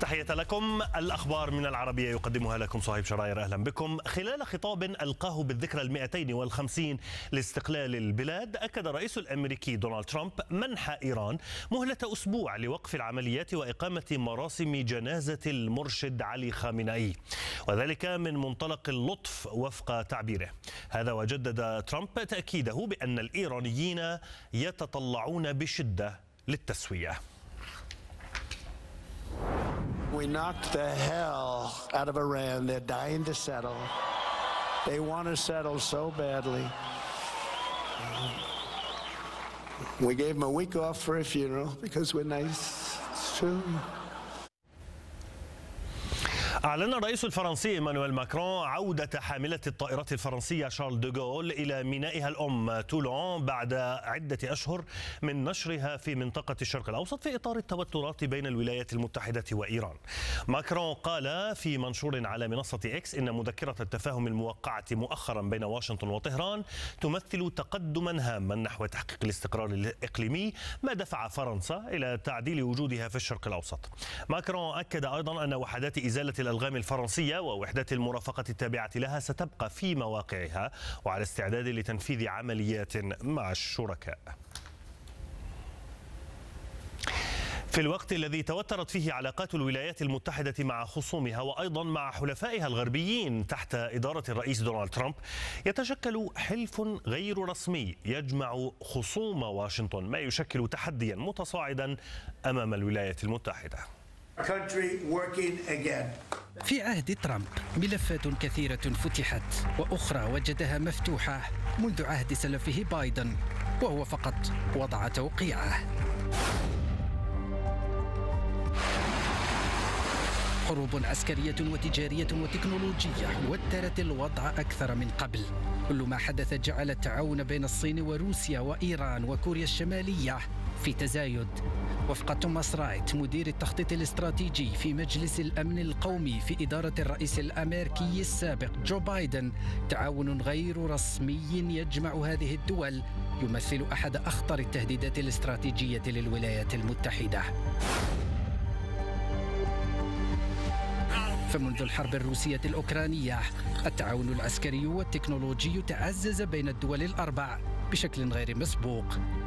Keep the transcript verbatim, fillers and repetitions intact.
تحية لكم. الأخبار من العربية يقدمها لكم صهيب شراير. أهلا بكم. خلال خطاب ألقاه بالذكرى المئتين والخمسين لاستقلال البلاد، أكد الرئيس الأمريكي دونالد ترامب منح إيران مهلة أسبوع لوقف العمليات وإقامة مراسم جنازة المرشد علي خامنئي، وذلك من منطلق اللطف وفق تعبيره. هذا وجدد ترامب تأكيده بأن الإيرانيين يتطلعون بشدة للتسوية. We knocked the hell out of Iran. They're dying to settle. They want to settle so badly. We gave them a week off for a funeral because we're nice. It's true. أعلن الرئيس الفرنسي إيمانويل ماكرون عودة حاملة الطائرات الفرنسية شارل دوغول إلى مينائها الأم تولون بعد عدة أشهر من نشرها في منطقة الشرق الأوسط في إطار التوترات بين الولايات المتحدة وإيران. ماكرون قال في منشور على منصة إكس إن مذكرة التفاهم الموقعة مؤخرا بين واشنطن وطهران تمثل تقدما هاما نحو تحقيق الاستقرار الإقليمي، ما دفع فرنسا إلى تعديل وجودها في الشرق الأوسط. ماكرون أكد أيضا أن وحدات إزالة الألغام الفرنسية ووحدات المرافقة التابعة لها ستبقى في مواقعها وعلى استعداد لتنفيذ عمليات مع الشركاء. في الوقت الذي توترت فيه علاقات الولايات المتحدة مع خصومها وأيضا مع حلفائها الغربيين تحت إدارة الرئيس دونالد ترامب، يتشكل حلف غير رسمي يجمع خصوم واشنطن، ما يشكل تحديا متصاعدا أمام الولايات المتحدة. في عهد ترامب ملفات كثيرة فتحت وأخرى وجدها مفتوحة منذ عهد سلفه بايدن، وهو فقط وضع توقيعه. حروب عسكرية وتجارية وتكنولوجية وترت الوضع أكثر من قبل. كل ما حدث جعل التعاون بين الصين وروسيا وإيران وكوريا الشمالية في تزايد. وفق توماس رايت مدير التخطيط الاستراتيجي في مجلس الأمن القومي في إدارة الرئيس الأمريكي السابق جو بايدن، تعاون غير رسمي يجمع هذه الدول يمثل أحد أخطر التهديدات الاستراتيجية للولايات المتحدة. فمنذ الحرب الروسية الأوكرانية التعاون العسكري والتكنولوجي تعزز بين الدول الأربع بشكل غير مسبوق،